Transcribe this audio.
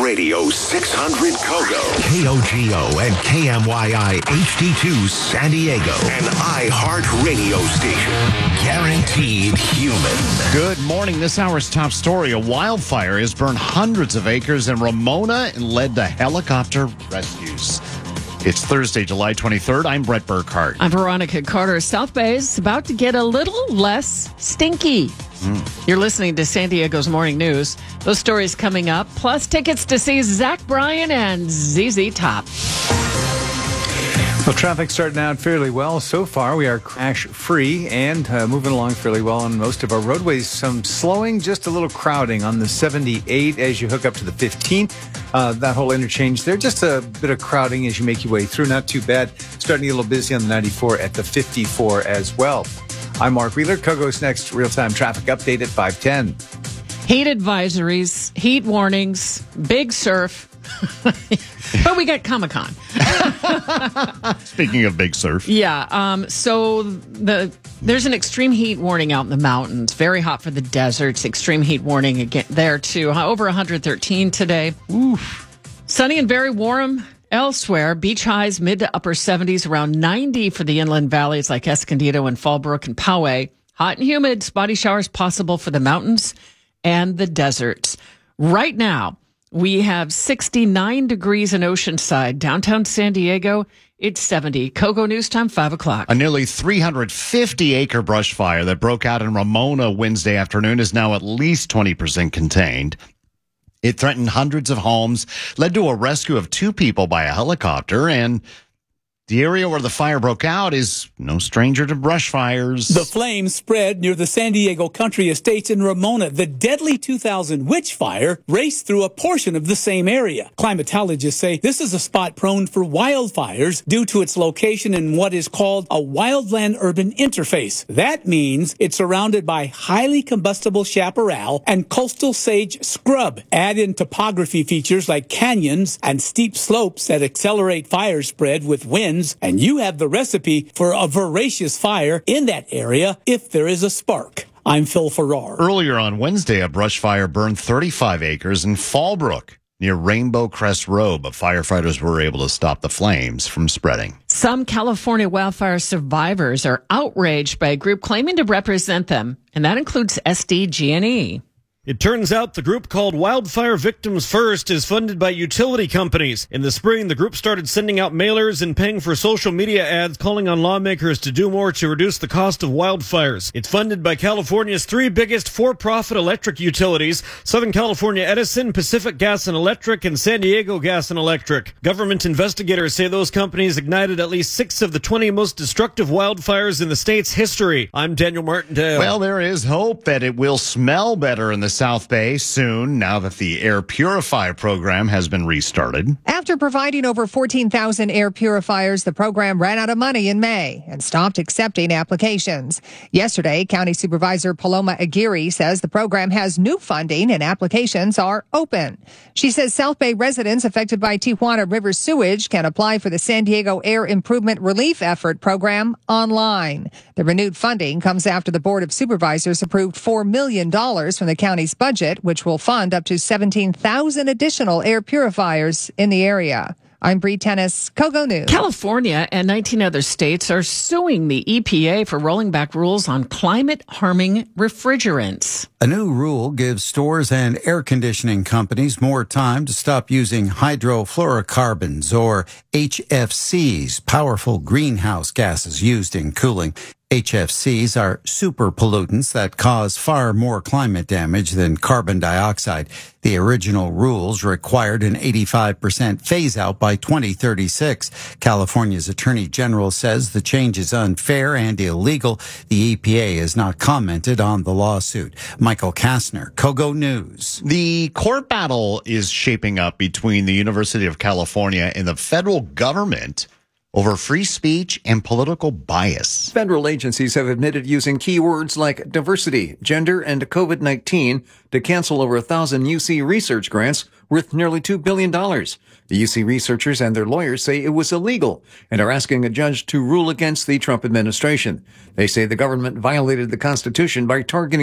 Radio 600 Kogo, KOGO and KMYI HD2 San Diego, an iHeartRadio station. Guaranteed human. Good morning. This hour's top story. A wildfire has burned hundreds of acres in Ramona and led to helicopter rescues. It's Thursday, July 23rd. I'm Brett Burkhart. I'm Veronica Carter. South Bay is about to get a little less stinky. You're listening to San Diego's Morning News. Those stories coming up, plus tickets to see Zach Bryan and ZZ Top. Well, traffic starting out fairly well so far. We are crash-free and moving along fairly well on most of our roadways. Some slowing, just a little crowding on the 78 as you hook up to the 15th. That whole interchange there, just a bit of crowding as you make your way through. Not too bad. Starting to get a little busy on the 94 at the 54 as well. I'm Mark Wheeler. Kogo's next real-time traffic update at 5:10. Heat advisories, heat warnings, big surf. But we got Comic-Con. Speaking of big surf. Yeah. So there's an extreme heat warning out in the mountains. Very hot for the deserts. Extreme heat warning again there too. Over 113 today. Oof. Sunny and very warm elsewhere. Beach highs mid to upper 70s, around 90 for the inland valleys like Escondido and Fallbrook and Poway. Hot and humid. Spotty showers possible for the mountains and the deserts. Right now, we have 69 degrees in Oceanside. Downtown San Diego, it's 70. Kogo News Time, 5 o'clock. A nearly 350-acre brush fire that broke out in Ramona Wednesday afternoon is now at least 20% contained. It threatened hundreds of homes, led to a rescue of 2 people by a helicopter, and the area where the fire broke out is no stranger to brush fires. The flames spread near the San Diego Country Estates in Ramona. The deadly 2000 witch fire raced through a portion of the same area. Climatologists say this is a spot prone for wildfires due to its location in what is called a wildland-urban interface. That means it's surrounded by highly combustible chaparral and coastal sage scrub. Add in topography features like canyons and steep slopes that accelerate fire spread with wind, and you have the recipe for a voracious fire in that area if there is a spark. I'm Phil Farrar. Earlier on Wednesday, a brush fire burned 35 acres in Fallbrook near Rainbow Crest Road, but firefighters were able to stop the flames from spreading. Some California wildfire survivors are outraged by a group claiming to represent them, and that includes SDG&E. It turns out the group called Wildfire Victims First is funded by utility companies. In the spring, the group started sending out mailers and paying for social media ads calling on lawmakers to do more to reduce the cost of wildfires. It's funded by California's 3 biggest for-profit electric utilities: Southern California Edison, Pacific Gas and Electric, and San Diego Gas and Electric. Government investigators say those companies ignited at least 6 of the 20 most destructive wildfires in the state's history. I'm Daniel Martindale. Well, there is hope that it will smell better in the South Bay soon, now that the Air Purifier program has been restarted. After providing over 14,000 air purifiers, the program ran out of money in May and stopped accepting applications. Yesterday, County Supervisor Paloma Aguirre says the program has new funding and applications are open. She says South Bay residents affected by Tijuana River sewage can apply for the San Diego Air Improvement Relief Effort program online. The renewed funding comes after the Board of Supervisors approved $4 million from the county's budget, which will fund up to 17,000 additional air purifiers in the area. I'm Bree Tennis, Kogo News. California and 19 other states are suing the EPA for rolling back rules on climate-harming refrigerants. A new rule gives stores and air conditioning companies more time to stop using hydrofluorocarbons, or HFCs, powerful greenhouse gases used in cooling. HFCs are super pollutants that cause far more climate damage than carbon dioxide. The original rules required an 85% phase out by 2036. California's Attorney General says the change is unfair and illegal. The EPA has not commented on the lawsuit. Michael Kastner, Kogo News. The court battle is shaping up between the University of California and the federal government over free speech and political bias. Federal agencies have admitted using keywords like diversity, gender, and COVID-19 to cancel over 1,000 UC research grants worth nearly $2 billion. The UC researchers and their lawyers say it was illegal and are asking a judge to rule against the Trump administration. They say the government violated the Constitution by targeting